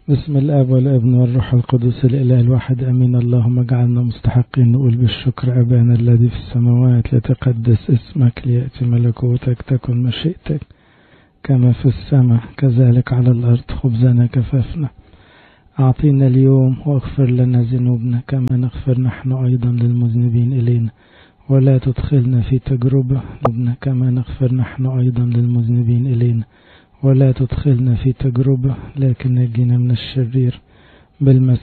بسم الآب والابن والروح القدس الإله الواحد أمين. اللهم اجعلنا مستحقين نقول بالشكر أبانا الذي في السماوات، لتقدس اسمك، ليأتي ملكوتك، تكن مشيئتك كما في السماء كذلك على الأرض. خبزنا كفافنا أعطينا اليوم، واغفر لنا ذنوبنا كما نغفر نحن أيضا للمذنبين إلينا، ولا تدخلنا في تجربة كما نغفر نحن أيضا للمذنبين إلينا، ولا تدخلنا في تجربة لكن نجينا من الشرير بالمسيح